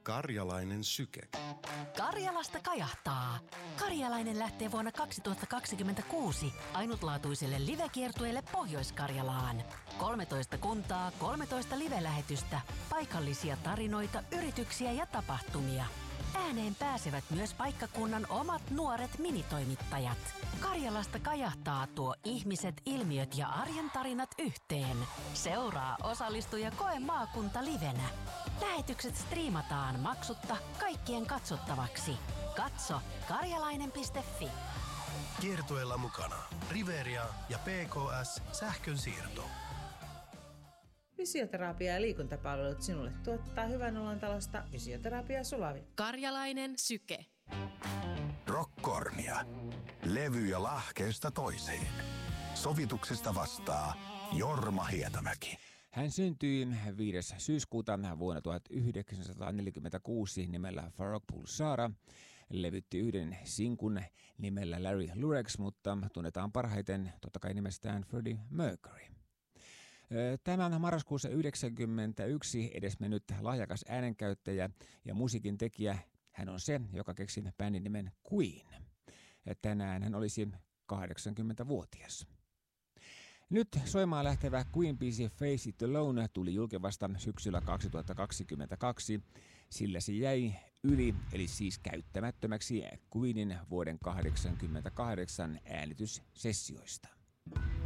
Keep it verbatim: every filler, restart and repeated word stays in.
Karjalainen syke. Karjalasta kajahtaa. Karjalainen lähtee vuonna kaksituhattakaksikymmentäkuusi ainutlaatuiselle livekiertueelle Pohjois-Karjalaan. kolmetoista kuntaa, kolmetoista live-lähetystä, paikallisia tarinoita, yrityksiä ja tapahtumia. Ääneen pääsevät myös paikkakunnan omat nuoret minitoimittajat. Karjalasta kajahtaa tuo ihmiset, ilmiöt ja arjen tarinat yhteen. Seuraa, osallistu ja koe maakunta livenä. Lähetykset striimataan maksutta kaikkien katsottavaksi. Katso karjalainen piste fi. Kiertueella mukana Riveria ja P K S Sähkönsiirto. Fysioterapia ja liikuntapalvelut sinulle tuottaa Hyvän olon talosta Fysioterapia Sulavi. Karjalainen syke. Rockkornia. Levyjä lahkeesta toiseen. Sovituksesta vastaa Jorma Hietamäki. Hän syntyi viides syyskuuta vuonna tuhatyhdeksänsataaneljäkymmentäkuusi nimellä Farrokh Bulsara. Levytti yhden sinkun nimellä Larry Lurex, mutta tunnetaan parhaiten totta kai nimestään Freddie Mercury. Tämän marraskuussa yhdeksänkymmentäyksi edesmennyt lahjakas äänenkäyttäjä ja musiikin tekijä, hän on se, joka keksi bändin nimen Queen. Tänään hän olisi kahdeksankymmentävuotias. Nyt soimaan lähtevä Queen-biisi Face It Alone tuli julki vasta syksyllä kaksituhattakaksikymmentäkaksi, sillä se jäi yli, eli siis käyttämättömäksi Queenin vuoden kahdeksankymmentäkahdeksan äänityssessioista.